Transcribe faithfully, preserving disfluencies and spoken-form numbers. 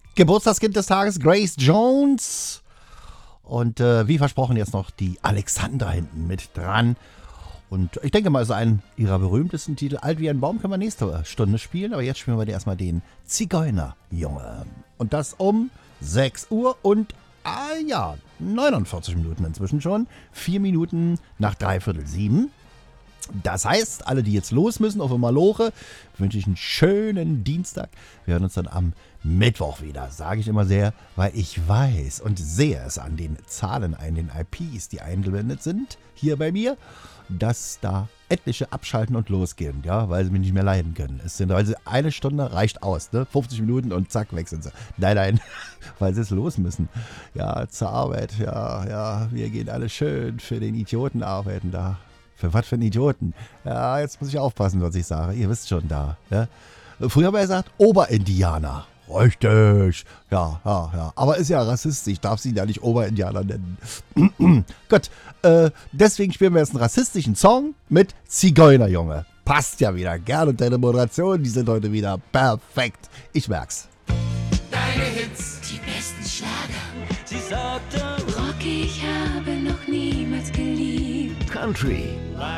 Geburtstagskind des Tages, Grace Jones. Und äh, wie versprochen jetzt noch die Alexandra hinten mit dran. Und ich denke mal, so einen ihrer berühmtesten Titel, Alt wie ein Baum, können wir nächste Stunde spielen. Aber jetzt spielen wir dir erstmal den Zigeunerjunge. Und das um sechs Uhr und, ah ja, neunundvierzig Minuten inzwischen schon. Vier Minuten nach dreiviertel sieben. Das heißt, alle, die jetzt los müssen auf Maloche, wünsche ich einen schönen Dienstag. Wir hören uns dann am Mittwoch wieder, sage ich immer sehr, weil ich weiß und sehe es an den Zahlen, an den I Ps, die eingeblendet sind, hier bei mir, dass da etliche abschalten und losgehen, ja, weil sie mich nicht mehr leiden können. Es sind, also eine Stunde reicht aus, ne? fünfzig Minuten und zack, weg sind sie. Nein, nein, weil sie es los müssen. Ja, zur Arbeit, ja, ja, wir gehen alle schön für den Idioten arbeiten da. Für was für einen Idioten? Ja, jetzt muss ich aufpassen, was ich sage. Ihr wisst schon da. Ne? Früher haben wir gesagt, Oberindianer. Richtig. Ja, ja, ja. Aber ist ja rassistisch. Ich darf sie ja nicht Oberindianer nennen. Gut. Äh, deswegen spielen wir jetzt einen rassistischen Song mit Zigeunerjunge. Passt ja wieder. Gern und deine Moderationen, die sind heute wieder perfekt. Ich merk's. Deine Hits, die besten Schlager. Sie sagte, Rocky, ich habe noch niemals geliebt. Country.